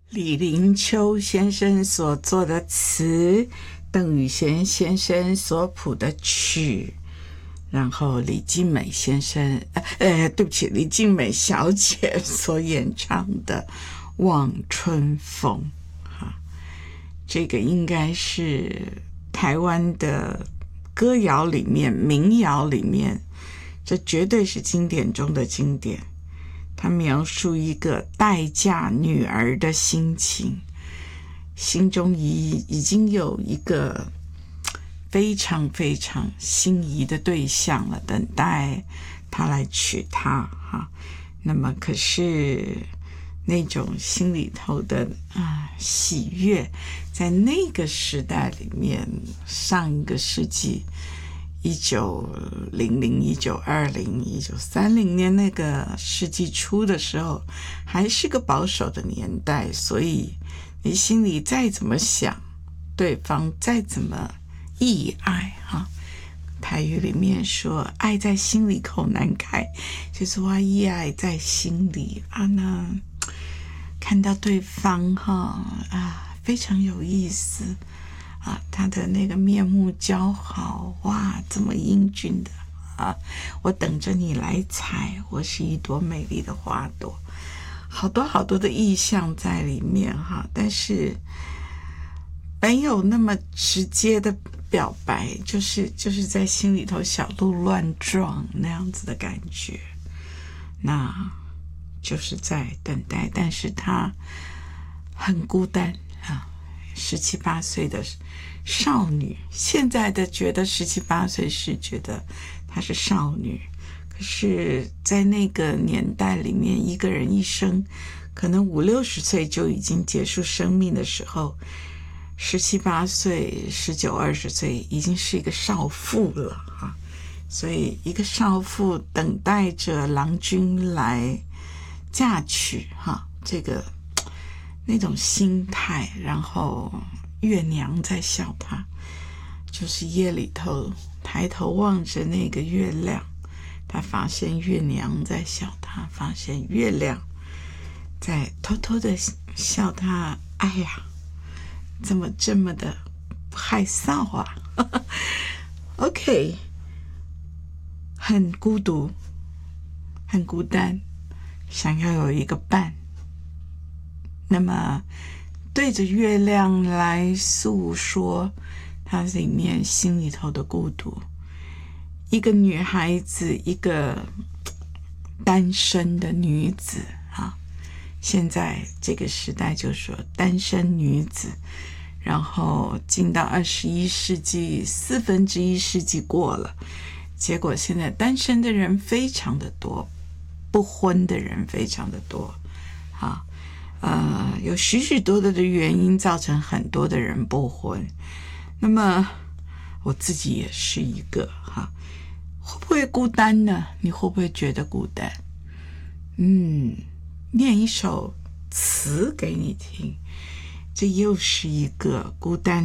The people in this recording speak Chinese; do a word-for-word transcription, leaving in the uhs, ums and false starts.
李林秋先生所作的词，邓雨贤先生所谱的曲，然后李静美先生，呃，对不起，李静美小姐所演唱的《望春风》哈，这个应该是台湾的歌谣里面、民谣里面，这绝对是经典中的经典。他描述一个待嫁女儿的心情，心中已已经有一个非常非常心仪的对象了，等待他来娶她哈。那么可是那种心里头的啊喜悦，在那个时代里面，上一个世纪一九零零、一九二零、一九三零年那个世纪初的时候，还是个保守的年代，所以你心里再怎么想，对方再怎么意爱哈，台语里面说爱在心里口难开，就是说意爱在心里啊，那看到对方哈啊非常有意思啊，他的那个面目姣好，哇，这么英俊的啊！我等着你来采，我是一朵美丽的花朵，好多好多的意象在里面哈，但是没有那么直接的表白，就是就是在心里头小鹿乱撞那样子的感觉，那就是在等待，但是他很孤单啊。十七八岁的少女，现在的觉得十七八岁是觉得她是少女，可是在那个年代里面，一个人一生可能五六十岁就已经结束生命的时候，十七八岁、十九二十岁已经是一个少妇了哈。所以一个少妇等待着郎君来嫁娶哈，这个那种心态，然后月娘在笑他，就是夜里头抬头望着那个月亮，他发现月娘在笑他，发现月亮在偷偷的笑他，哎呀，怎么这么的害臊啊OK， 很孤独，很孤单，想要有一个伴，那么对着月亮来诉说他里面心里头的孤独。一个女孩子，一个单身的女子啊，现在这个时代就说单身女子，然后进到二十一世纪，四分之一世纪过了，结果现在单身的人非常的多，不婚的人非常的多啊。呃，有许许多多的原因造成很多的人不婚，那么我自己也是一个哈，会不会孤单呢？你会不会觉得孤单？嗯，念一首词给你听，这又是一个孤单